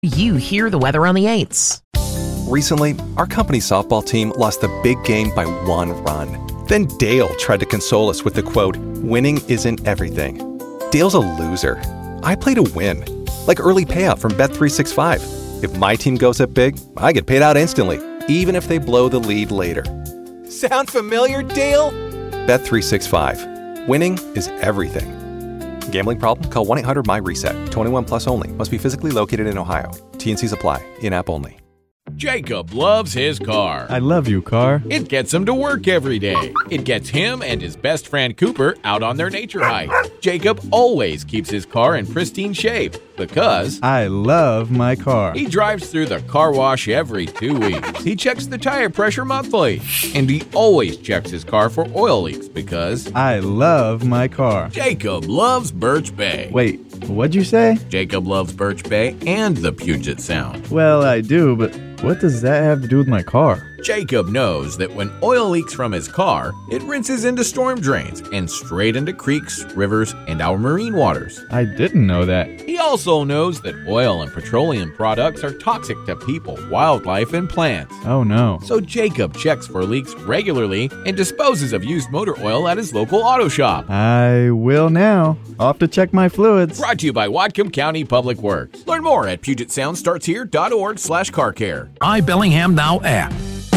You hear the weather on the 8s. Recently, our company softball team lost the big game by 1 run. Then Dale tried to console us with the quote, "Winning isn't everything." Dale's a loser. I play to win, like early payout from Bet365. If my team goes up big, I get paid out instantly, even if they blow the lead later. Sound familiar, Dale? Bet365. Winning is everything. Gambling problem? Call 1-800-MY-RESET. 21 plus only. Must be physically located in Ohio. T&Cs apply. In-app only. Jacob loves his car. I love you, car. It gets him to work every day. It gets him and his best friend Cooper out on their nature hike. Jacob always keeps his car in pristine shape because I love my car. He drives through the car wash every 2 weeks. He checks the tire pressure monthly. And he always checks his car for oil leaks because I love my car. Jacob loves Birch Bay. Wait, what'd you say? Jacob loves Birch Bay and the Puget Sound. Well, I do, but what does that have to do with my car? Jacob knows that when oil leaks from his car, it rinses into storm drains and straight into creeks, rivers, and our marine waters. I didn't know that. He also knows that oil and petroleum products are toxic to people, wildlife, and plants. Oh no. So Jacob checks for leaks regularly and disposes of used motor oil at his local auto shop. I will now. I'll have to check my fluids. Brought to you by Whatcom County Public Works. Learn more at PugetSoundStartsHere.org/carcare. iBellingham Now app.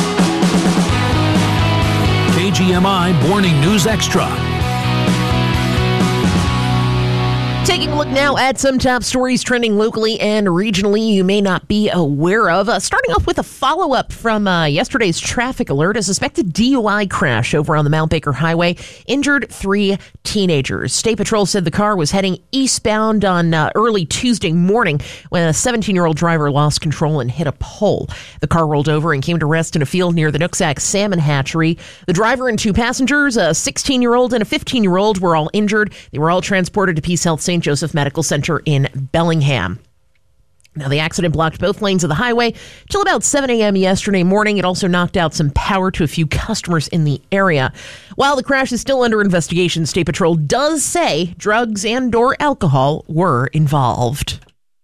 KGMI Morning News Extra. Taking a look now at some top stories trending locally and regionally you may not be aware of. Starting off with a follow-up from yesterday's traffic alert. A suspected DUI crash over on the Mount Baker Highway injured 3 teenagers. State Patrol said the car was heading eastbound on early Tuesday morning when a 17-year-old driver lost control and hit a pole. The car rolled over and came to rest in a field near the Nooksack Salmon Hatchery. The driver and 2 passengers, a 16-year-old and a 15-year-old, were all injured. They were all transported to Peace Health St. Joseph Medical Center in Bellingham. Now, the accident blocked both lanes of the highway till about 7 a.m. yesterday morning. It also knocked out some power to a few customers in the area. While the crash is still under investigation, State Patrol does say drugs and/or alcohol were involved.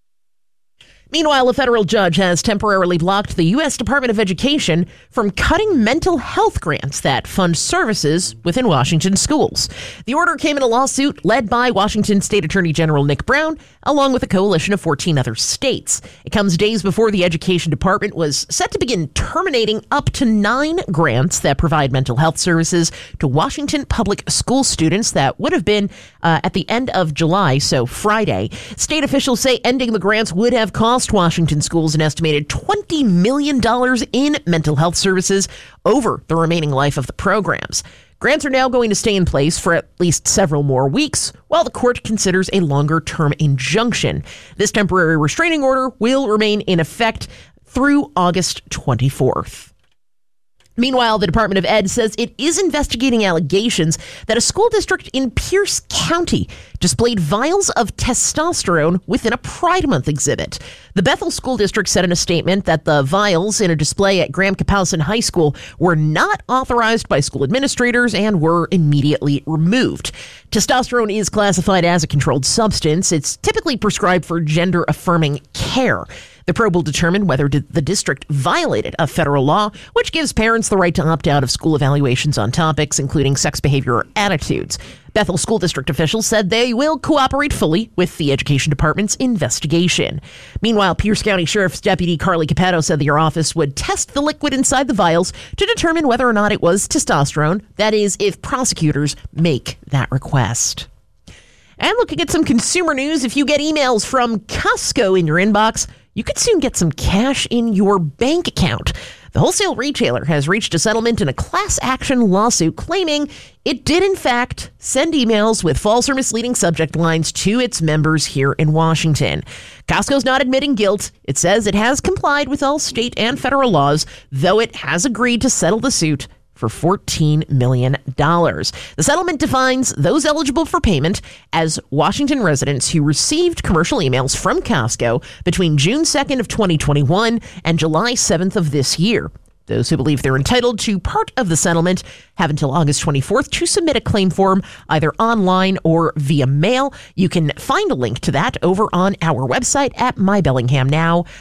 Meanwhile, a federal judge has temporarily blocked the U.S. Department of Education from cutting mental health grants that fund services within Washington schools. The order came in a lawsuit led by Washington State Attorney General Nick Brown, along with a coalition of 14 other states. It comes days before the Education Department was set to begin terminating up to 9 grants that provide mental health services to Washington public school students. That would have been at the end of July, so Friday. State officials say ending the grants would have cost Washington schools an estimated $20 million in mental health services over the remaining life of the programs. Grants are now going to stay in place for at least several more weeks while the court considers a longer-term injunction. This temporary restraining order will remain in effect through August 24th. Meanwhile, the Department of Ed says it is investigating allegations that a school district in Pierce County displayed vials of testosterone within a Pride Month exhibit. The Bethel School District said in a statement that the vials in a display at Graham Kapowson High School were not authorized by school administrators and were immediately removed. Testosterone is classified as a controlled substance. It's typically prescribed for gender-affirming care. The probe will determine whether the district violated a federal law, which gives parents the right to opt out of school evaluations on topics including sex behavior or attitudes. Bethel School District officials said they will cooperate fully with the Education Department's investigation. Meanwhile, Pierce County Sheriff's Deputy Carly Capetto said their office would test the liquid inside the vials to determine whether or not it was testosterone. That is, if prosecutors make that request. And looking at some consumer news, if you get emails from Costco in your inbox, you could soon get some cash in your bank account. The wholesale retailer has reached a settlement in a class action lawsuit claiming it did, in fact, send emails with false or misleading subject lines to its members here in Washington. Costco's not admitting guilt. It says it has complied with all state and federal laws, though it has agreed to settle the suit for $14 million. The settlement defines those eligible for payment as Washington residents who received commercial emails from Costco between June 2nd of 2021 and July 7th of this year. Those who believe they're entitled to part of the settlement have until August 24th to submit a claim form either online or via mail. You can find a link to that over on our website at mybellinghamnow.com.